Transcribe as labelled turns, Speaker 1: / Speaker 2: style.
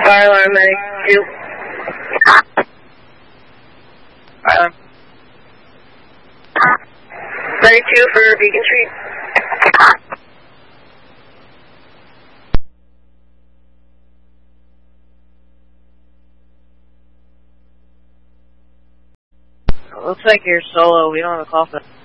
Speaker 1: Fire alarm, medic 2. Fire alarm. Medic 2 for Beacon Street.
Speaker 2: Looks like you're solo. We don't have a call for that.